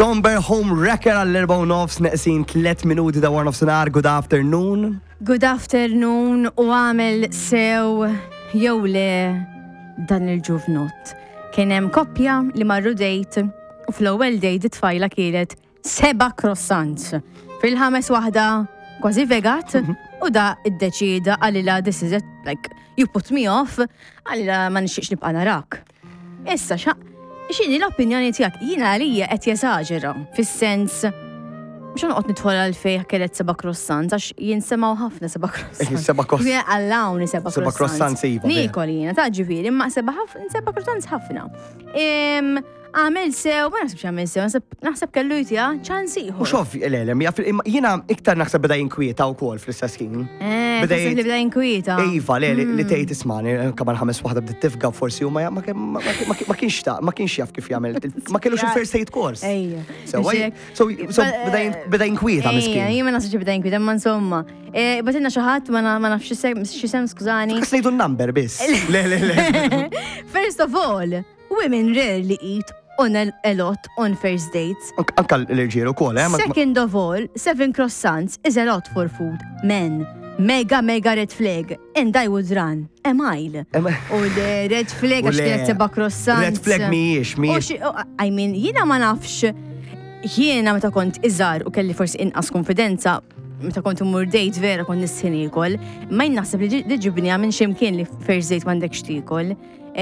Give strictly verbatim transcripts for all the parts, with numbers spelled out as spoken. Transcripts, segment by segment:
Somber Home Wrecker għall-erba u nofs neqsin tlet minuti da war nofsinar. Good afternoon. Good afternoon u għamel sew jew le dan il-ġuvnot. Kien hemm koppja li marru dejt u fl-ewwel dejt it-tfajla kienet seba' croissants. Fil-ħames waħda kważi vegat u da iddeċida għalila this is it, like you put me off, għalila ma nixtieqx nibqa' narak. Issa xa x'inhi l-opinjoni tiegħek? Jiena għalija qed jeżaġera fis-sens biex noqgħod nidħol għal fejn kellet seba' croissants għax jinsemgħu ħafna seba' croissants. Seba' croissants. Jien għallawni seba' Seba' croissants iva. Nikol jiena ta' ġifieri, imma seba' ħafna seba' croissants ħafna. Għamel sew, ma naħsibx għamel sew, naħseb kellu jtija ċans ieħor. U xof, l-elem, jiena iktar naħseb beda jinkwieta wkoll fl-istess ħin. Eh, naħseb li beda jinkwieta. Iva, le, li tgħid ismani, kaman ħames waħda bdiet tifga forsi u ma kienx ta' ma kienx jaf kif jagħmel, ma kellux il-first aid course. Ejja. So beda jinkwieta miskin. Jien ma naħsibx beda jinkwieta, imma insomma. Batilna xi ħadd ma nafx x'isem skużani. Kas ngħidu n-number biss. Le, le, le. First of all, women rarely eat on a, a lot on first dates. Anka l-irġiel ukoll, eh? Second of all, seven croissants is a lot for food. Men, mega mega red flag, and I would run a mile. U l-red flag għax kienet seba' croissants. Red flag mhijiex, mhijiex. I mean, jiena ma nafx, jiena meta kont iżgħar u kelli forsi inqas konfidenza, meta kont imur date vera kont nisħin ikol, ma jinnaħseb li ġibni minn ximkien li first date m'għandekx tikol.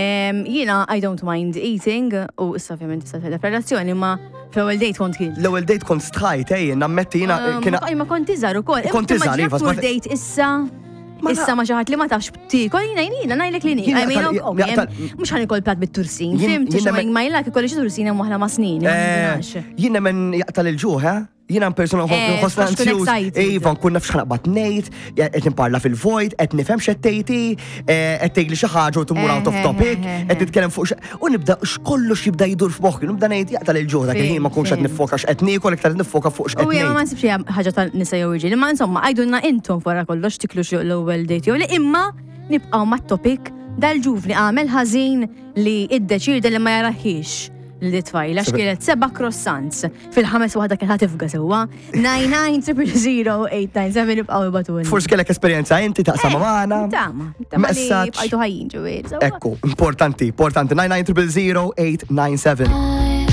Jiena I don't mind eating u issa ovvjament issa fil-relazzjoni ma fl-ewwel date kont kien. L-ewwel date kont stħajt ej, nammetti jiena kien. Ma kont iżgħar ukoll. Kont iżgħar iva. Ma date issa issa ma xi ħadd li ma tafx tikol jiena jiena ngħidlek li I mean mhux ħanikol plat bit-tursin. Fimt x'majn ma jlak ikolli xi tursin hemm waħda ma' snin. Jien nemmen jaqtal il-ġuħ, Jiena persona ħosna ansjuż, Iva, nkun nafx ħanaqbad ngħid, qed nimparla fil-vojt, qed nifhem x'qed tgħidhi, qed tgħidli xi ħaġa u tmur out of topic, qed titkellem fuq u nibda x'kollox jibda jidur f'moħħi, nibda ngħid jaqtal il-ġuħ dak il-ħin ma nkunx qed niffoka x'qed niekol iktar niffoka fuq x'qed ngħid. U jiena ma nsibx ħaġa tan-nisa jew irġiel, imma insomma għajdulna intom wara kollox tiklu xi l-ewwel date jew li imma nibqgħu mat-topic dal-ġuvni għamel ħażin li iddeċida li ma jaraħiex li tfajla x'kienet seba' croissants fil-ħames waħda kien ħatifga sewwa nine nine zero zero zero eight nine seven ibqgħu ibatuni. Forsi kellek esperjenza inti taqsam magħna. Tama, tama li bqajtu ħajjin ġifieri. Ekku, importanti, importanti nine nine zero zero zero eight nine seven.